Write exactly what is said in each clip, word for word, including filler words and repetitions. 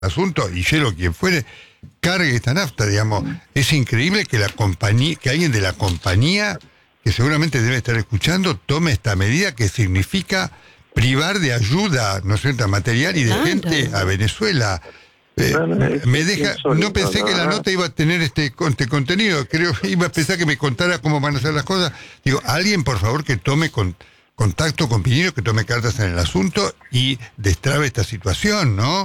asunto, y Hielo, quien fuere, cargue esta nafta, digamos. Es increíble que la compañía, que alguien de la compañía, que seguramente debe estar escuchando, tome esta medida que significa privar de ayuda, ¿no es cierto?, material y de Claro. gente a Venezuela. Eh, No, no, es- me es deja, insólito, no pensé la que la verdad. nota iba a tener este, con- este contenido, creo que iba a pensar que me contara cómo van a ser las cosas. Digo, alguien por favor que tome con, contacto con Piñero, que tome cartas en el asunto y destrabe esta situación, ¿no?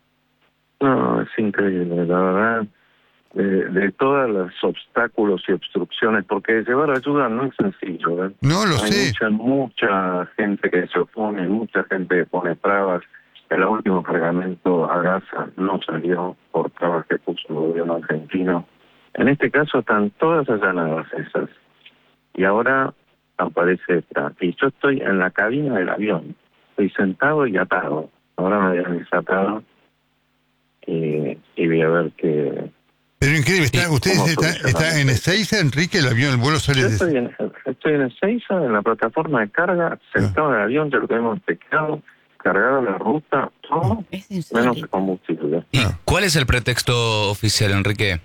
No, es increíble, la verdad. De, de todos los obstáculos y obstrucciones, porque llevar ayuda no es sencillo, ¿eh? No lo Hay sé. mucha, mucha gente que se opone, mucha gente que pone trabas. El último cargamento a Gaza no salió por trabas que puso el gobierno argentino. En este caso están todas allanadas esas. Y ahora aparece esta. Y yo estoy en la cabina del avión. Estoy sentado y atado. Ahora me habían desatado. Y, y voy a ver qué... Pero increíble, está, ustedes ¿Cómo están solucionamos está en esto? Ezeiza, Enrique, el avión, el vuelo sale Yo de... estoy en, estoy en Ezeiza, en la plataforma de carga, sentado en el avión, ya lo tenemos teclado, cargado la ruta, todo, Es menos insólito. combustible. ¿Y Ah. cuál es el pretexto oficial, Enrique?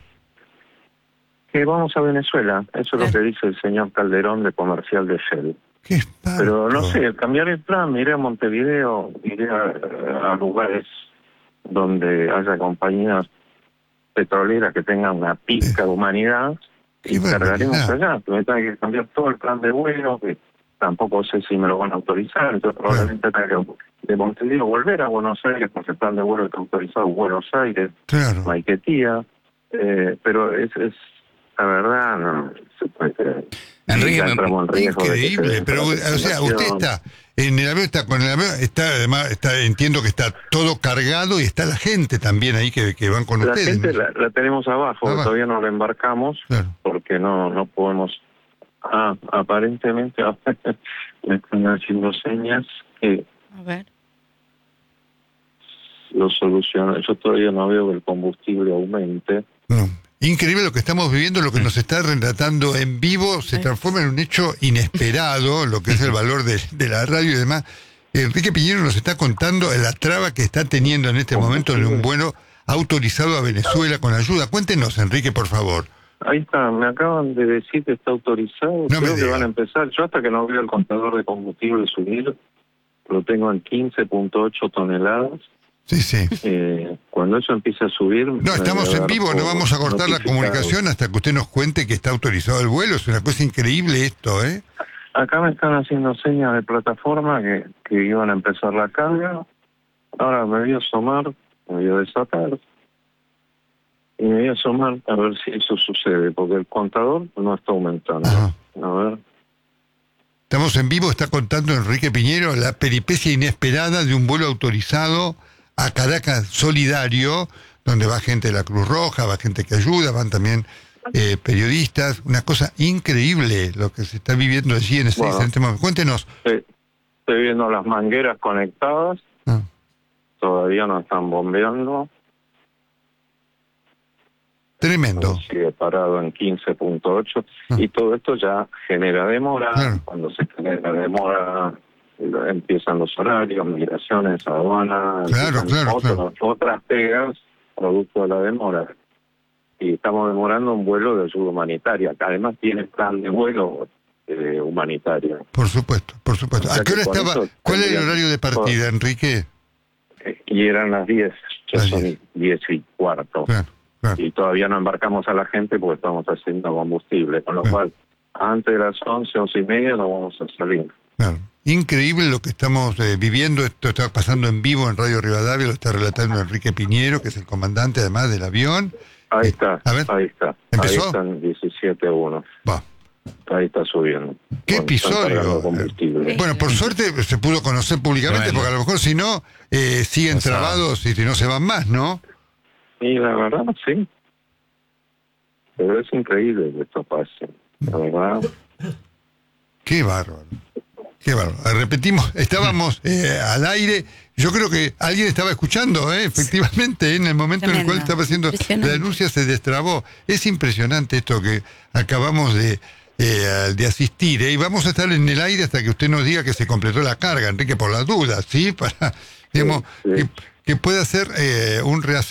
Que vamos a Venezuela, eso es lo Eh. que dice el señor Calderón de comercial de Shell. Qué espanto. Pero no sé, cambiar el plan, iré a Montevideo, iré a, a lugares donde haya compañías petroleras que tengan una pizca de humanidad Qué y cargaremos barbaridad. allá. Me tengo que cambiar todo el plan de vuelo, que tampoco sé si me lo van a autorizar, entonces probablemente tenga que de Montevideo volver a Buenos Aires, porque el plan de vuelo está autorizado en Buenos Aires, Claro. Maiquetía, eh, pero es, es la verdad, no se puede creer. Enrique, Ya me- entramos en riesgo de que se Increíble, den pero o la sea, usted situación. está en el avión, está con el avión, está además, está, entiendo que está todo cargado y está la gente también ahí que, que van con La ustedes. gente ¿no? la, la tenemos abajo, Abajo. todavía no la embarcamos, Claro. porque no no podemos... Ah, aparentemente me están haciendo señas que A ver. lo solucionan. Yo todavía no veo que el combustible aumente. No. Increíble lo que estamos viviendo, lo que nos está relatando en vivo, se Sí. transforma en un hecho inesperado, lo que es el valor de, de la radio y demás. Enrique Piñero nos está contando la traba que está teniendo en este momento en un vuelo autorizado a Venezuela con ayuda. Cuéntenos, Enrique, por favor. Ahí está, me acaban de decir que está autorizado. No me Creo que diga. van a empezar. Yo hasta que no veo el contador de combustible subir, lo tengo en quince punto ocho toneladas. Sí, sí. Eh, cuando eso empiece a subir... No, estamos en vivo, no vamos a cortar la comunicación hasta que usted nos cuente que está autorizado el vuelo. Es una cosa increíble esto, ¿eh? Acá me están haciendo señas de plataforma que, que iban a empezar la carga. Ahora me voy a asomar, me voy a desatar. Y me voy a asomar a ver si eso sucede, porque el contador no está aumentando. Ajá. A ver. Estamos en vivo, está contando Enrique Piñero la peripecia inesperada de un vuelo autorizado a Caracas Solidario, donde va gente de la Cruz Roja, va gente que ayuda, van también eh, periodistas. Una cosa increíble lo que se está viviendo allí en ese Bueno. en este momento. Cuéntenos. Estoy, estoy viendo las mangueras conectadas, Ah, todavía no están bombeando. tremendo. Sigue parado en quince punto ocho Ah. y todo esto ya genera demora. Claro. Cuando se genera demora eh, empiezan los horarios, migraciones, aduana, Claro, empiezan claro, otras, claro. otras pegas producto de la demora. Y estamos demorando un vuelo de ayuda humanitaria, que además tiene plan de vuelo eh, humanitario. Por supuesto, por supuesto. O sea ¿A qué que hora con estaba? eso ¿Cuál era el tendrían- horario de partida, Enrique? Eh, Y eran las diez, ya Las son diez. diez y cuarto. Claro, claro. Y todavía no embarcamos a la gente porque estamos haciendo combustible, con lo Claro. cual antes de las once, once y media no vamos a salir. Claro. Increíble lo que estamos eh, viviendo. Esto está pasando en vivo en Radio Rivadavia, lo está relatando Enrique Piñero, que es el comandante además del avión. Ahí Eh, está, a ver, ahí está. ¿empezó? Ahí están diecisiete a uno. Va. Ahí está subiendo. ¿Qué Con- están episodio? cargando combustible. Bueno, por suerte se pudo conocer públicamente, Bueno. porque a lo mejor si no, eh, siguen O sea, trabados y si no se van más, ¿no? Y la verdad, sí. Pero es increíble que esto pase. La verdad, Qué bárbaro. Qué bárbaro. Eh, Repetimos, estábamos eh, al aire. Yo creo que alguien estaba escuchando, ¿eh? Efectivamente, ¿eh? En el momento en el cual Tremendo. estaba haciendo la Impresionante. denuncia se destrabó. Es impresionante esto que acabamos de, eh, de asistir, ¿eh? Y vamos a estar en el aire hasta que usted nos diga que se completó la carga, Enrique, por las dudas, ¿sí? Para, digamos, sí. que- que puede hacer eh, un